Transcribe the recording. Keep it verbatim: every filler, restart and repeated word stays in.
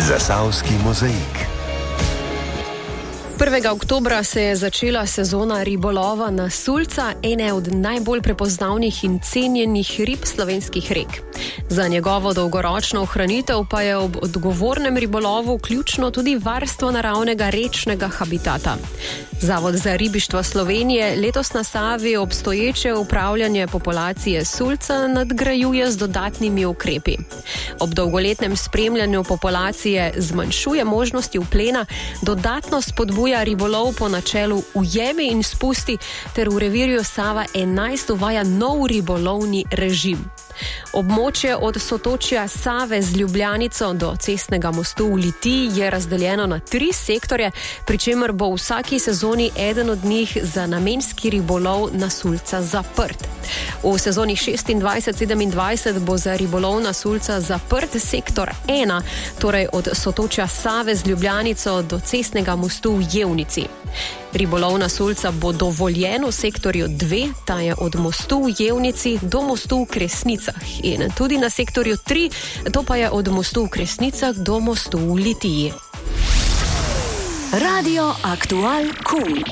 Zasavski mozaik. prvega oktobra se je začela sezona ribolova na sulca, ene od najbolj prepoznavnih in cenjenih rib slovenskih rek. Za njegovo dolgoročno ohranitev pa je ob odgovornem ribolovu ključno tudi varstvo naravnega rečnega habitata. Zavod za ribištvo Slovenije letos na Savi obstoječe upravljanje populacije sulca nadgrajuje z dodatnimi ukrepi. Ob dolgoletnem spremljanju populacije zmanjšuje možnosti vplena, dodatno spodbuja ribolov po načelu ujemi in spusti ter v revirju Sava enajst uvaja nov ribolovni režim. Območje od sotočja Save z Ljubljanico do cestnega mostu v Litiji je razdeljeno na tri sektorje, pri čemer bo v vsaki sezoni eden od njih za namenski ribolov na sulca zaprt. V sezoni šestindvajset sedemindvajset bo za ribolov na sulca zaprt sektor ena, torej od sotočja Save z Ljubljanico do cestnega mostu v Jevnici. Ribolov na sulca bo dovoljen v sektorju dve, ta je od mostu v Jevnici do mostu v Kresnicah, in tudi na sektorju tri, to pa je od mostu v Kresnicah do mostu v Litiji. Radio Aktual Cool.